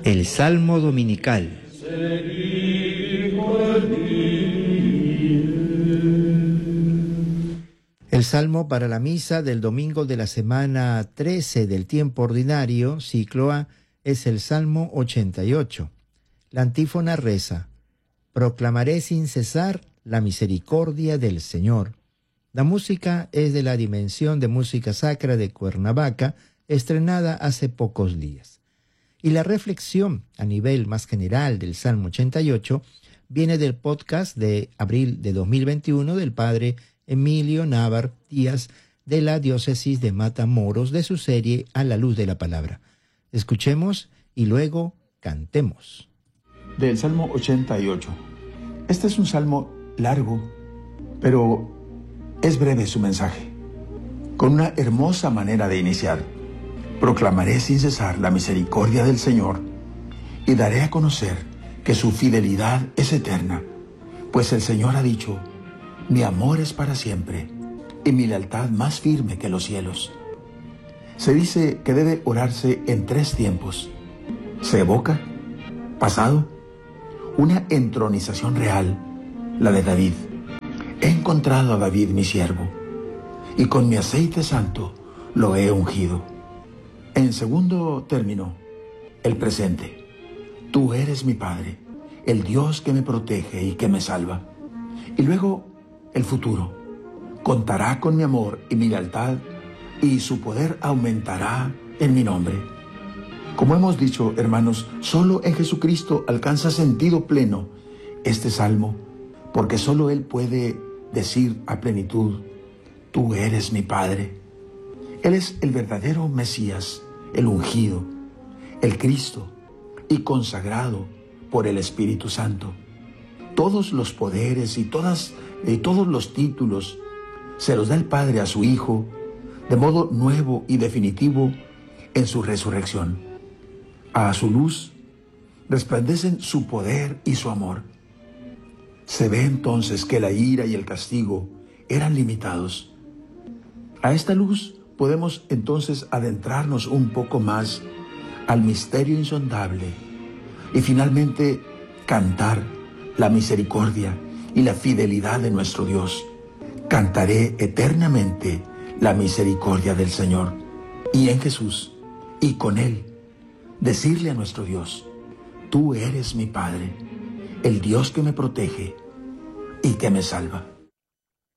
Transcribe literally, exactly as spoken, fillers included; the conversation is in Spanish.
El Salmo Dominical. El Salmo para la misa del domingo de la semana trece del tiempo ordinario, ciclo A, es el Salmo ochenta y ocho. La antífona reza: proclamaré sin cesar la misericordia del Señor. La música es de la Dimensión de Música Sacra de Cuernavaca, estrenada hace pocos días. Y la reflexión a nivel más general del Salmo ochenta y ocho viene del podcast de abril de dos mil veintiuno del padre Emilio Návar Díaz de la diócesis de Matamoros, de su serie A la luz de la palabra. Escuchemos y luego cantemos. Del Salmo ochenta y ocho. Este es un salmo largo, pero es breve su mensaje, con una hermosa manera de iniciar. Proclamaré sin cesar la misericordia del Señor y daré a conocer que su fidelidad es eterna, pues el Señor ha dicho: mi amor es para siempre y mi lealtad más firme que los cielos. Se dice que debe orarse en tres tiempos: se evoca, pasado, una entronización real, la de David. He encontrado a David mi siervo, y con mi aceite santo lo he ungido. En segundo término, el presente. Tú eres mi Padre, el Dios que me protege y que me salva. Y luego, el futuro. Contará con mi amor y mi lealtad, y su poder aumentará en mi nombre. Como hemos dicho, hermanos, solo en Jesucristo alcanza sentido pleno este salmo, porque solo Él puede decir a plenitud: tú eres mi Padre. Él es el verdadero Mesías, el ungido, el Cristo, y consagrado por el Espíritu Santo. Todos los poderes y todas, y todos los títulos se los da el Padre a su Hijo, de modo nuevo y definitivo en su resurrección. A su luz resplandecen su poder y su amor. Se ve entonces que la ira y el castigo eran limitados. A esta luz podemos entonces adentrarnos un poco más al misterio insondable y finalmente cantar la misericordia y la fidelidad de nuestro Dios. Cantaré eternamente la misericordia del Señor, y en Jesús y con Él decirle a nuestro Dios: tú eres mi Padre, el Dios que me protege y que me salva.